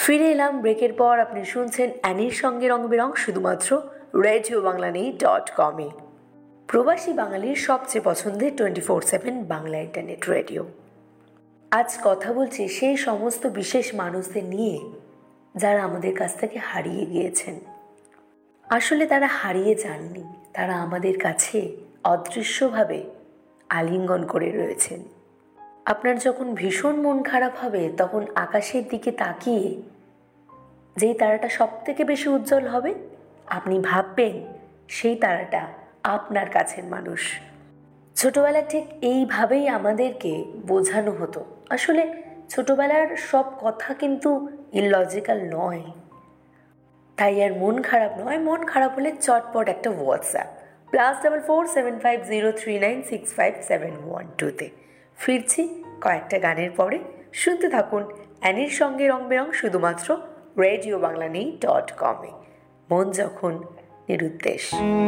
ফিরে এলাম ব্রেকের পর। আপনি শুনছেন অ্যানির সঙ্গে রং বেরং, শুধুমাত্র রেডিও বাংলা news.com-এ। প্রবাসী বাঙালির সবচেয়ে পছন্দের 24/7 বাংলা ইন্টারনেট রেডিও। আজ কথা বলছি সেই সমস্ত বিশেষ মানুষদের নিয়ে যারা আমাদের কাছ থেকে হারিয়ে গিয়েছেন। আসলে তারা হারিয়ে যাননি, তারা আমাদের কাছে অদৃশ্যভাবে আলিঙ্গন করে রয়েছেন। আপনার যখন ভীষণ মন খারাপ হবে, তখন আকাশের দিকে তাকিয়ে যেই তারাটা সব থেকে বেশি উজ্জ্বল হবে, আপনি ভাববেন সেই তারাটা আপনার কাছের মানুষ। ছোটবেলা ঠিক এইভাবেই আমাদেরকে বোঝানো হতো। আসলে ছোটবেলার সব কথা কিন্তু ইলজিক্যাল নয়, তাই আর মন খারাপ নয়। মন খারাপ হলে চটপট একটা হোয়াটসঅ্যাপ +447503965712-তে। ফিরছি কয়েকটা গানের পরে। শুনতে থাকুন অ্যানির সঙ্গে রং বেরং, শুধুমাত্র রেডিও বাংলা news.com-এ। মন যখন নিরুদ্দেশ।